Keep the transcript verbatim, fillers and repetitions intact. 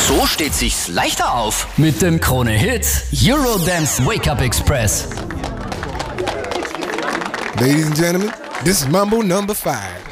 So steht sich's leichter auf. Mit dem Krone-Hit Eurodance Wake-Up Express. Ladies and gentlemen, this is Mambo number five.